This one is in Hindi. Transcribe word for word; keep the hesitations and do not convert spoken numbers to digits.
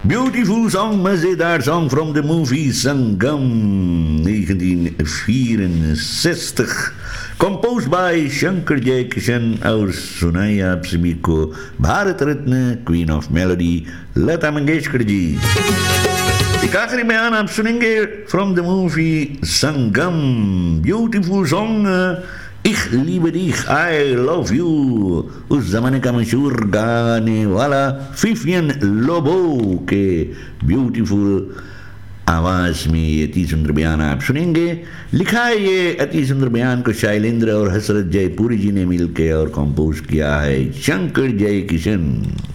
Beautiful song, मजेदार song from the movie Sangam negentien vierenzestig. Composed by Shankar Jaikishan और सुनाई आप सभी को Bharat Ratna queen of melody Lata Mangeshkar ji. एक आखिरी बयान आप सुनेंगे from the movie Sangam. Beautiful song Ich liebe dich, I love you, उस जमाने का मशहूर गाने वाला फिफियन लोबो के ब्यूटीफुल आवाज में ये अति सुंदर बयान आप सुनेंगे। लिखा है ये अति सुंदर बयान को शैलेंद्र और हसरत जयपुरी जी ने मिलकर और कंपोज किया है शंकर जयकिशन।